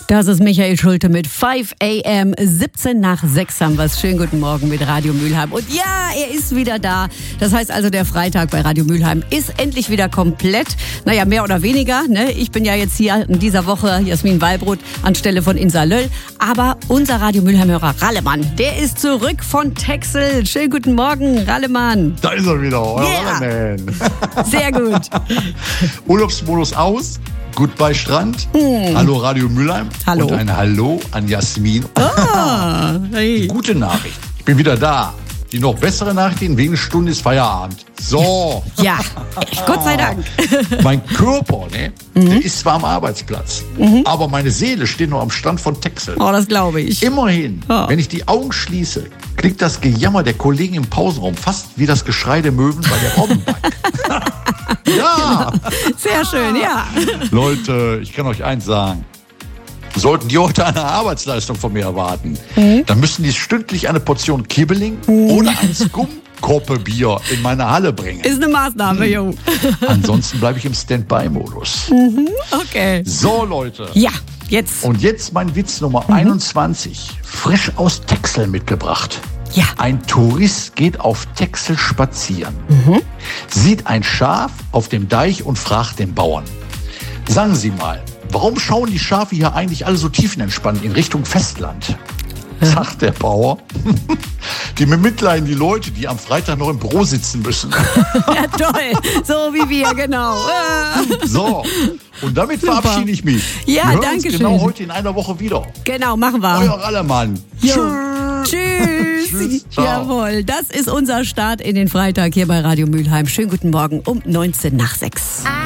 Das ist Michael Schulte mit 5 a.m. 17 nach 6 haben wir es. Schönen guten Morgen mit Radio Mülheim. Und ja, er ist wieder da. Das heißt also, der Freitag bei Radio Mülheim ist endlich wieder komplett. Naja, mehr oder weniger. Ne? Ich bin ja jetzt hier in dieser Woche Jasmin Wallbrot anstelle von Insa Löll. Aber unser Radio Mülheim-Hörer Rallemann, der ist zurück von Texel. Schönen guten Morgen, Rallemann. Da ist er wieder, euer Rallemann. Sehr gut. Urlaubsmodus aus. Goodbye Strand. Hallo Radio Mülheim. Hallo. Und ein Hallo an Jasmin. Hey. Die gute Nachricht. Ich bin wieder da. Die noch bessere Nachricht, in wenigen Stunden ist Feierabend. So. Ja, Gott sei Dank. Mein Körper, der ist zwar am Arbeitsplatz, aber meine Seele steht noch am Strand von Texel. Oh, das glaube ich. Immerhin, wenn ich die Augen schließe, klingt das Gejammer der Kollegen im Pausenraum fast wie das Geschrei der Möwen bei der Robbenbank. Ja. Sehr schön, ja. Leute, ich kann euch eins sagen. Sollten die heute eine Arbeitsleistung von mir erwarten, dann müssen die stündlich eine Portion Kibbeling oder ein Skum-Koppe-Bier in meine Halle bringen. Ist eine Maßnahme, Jo. Ansonsten bleibe ich im Standby-Modus. Okay. So, Leute. Ja, jetzt. Und jetzt mein Witz Nummer 21. Frisch aus Texel mitgebracht. Ja. Ein Tourist geht auf Texel spazieren, sieht ein Schaf auf dem Deich und fragt den Bauern: Sagen Sie mal, warum schauen die Schafe hier eigentlich alle so tiefenentspannt in Richtung Festland? Sagt der Bauer: Die bemitleiden die Leute, die am Freitag noch im Büro sitzen müssen. Ja, toll. So wie wir, genau. So, und damit Super. verabschiede ich mich. Ja, wir hören danke uns genau schön. heute in einer Woche wieder. Genau, machen wir. Euer Rallemann. Tschüss. Tschüss. Ciao. Jawohl, das ist unser Start in den Freitag hier bei Radio Mülheim. Schönen guten Morgen um 19 nach 6.